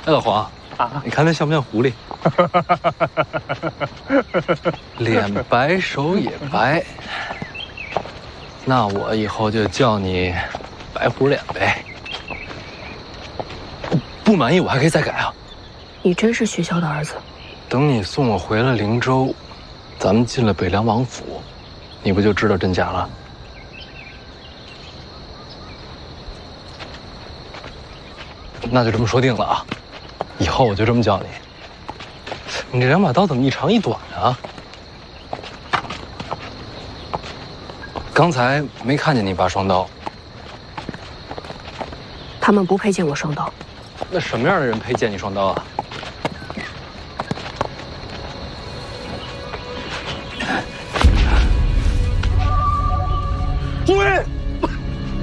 哎，老黄啊，你看他像不像狐狸？脸白手也白，那我以后就叫你白狐脸呗。不满意我还可以再改啊。 你真是学校的儿子。 等你送我回了灵州，咱们进了北凉王府，你不就知道真假了？那就这么说定了啊，以后我就这么叫你。你这两把刀怎么一长一短啊？刚才没看见你拔双刀。 他们不配见我双刀。 那什么样的人配见你双刀啊？